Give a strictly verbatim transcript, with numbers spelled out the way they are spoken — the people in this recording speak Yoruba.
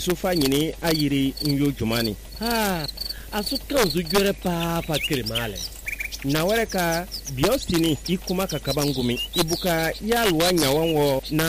Sofa nyini ayiri nyo jumani. Ha, asuka uzujere pa patkiri male. Na were ka biosini ikuma kakabangumi ibuka yalwa nyawanwo na